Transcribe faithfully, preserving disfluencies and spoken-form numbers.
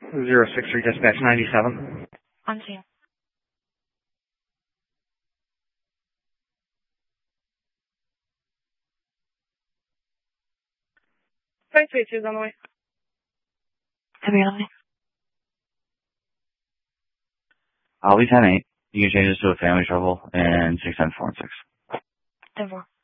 zero six three dispatch ninety-seven. On scene. five three two is on the way. Heavy on me. I'll be ten eight. You can change this to a family trouble and six ten four and six. ten four.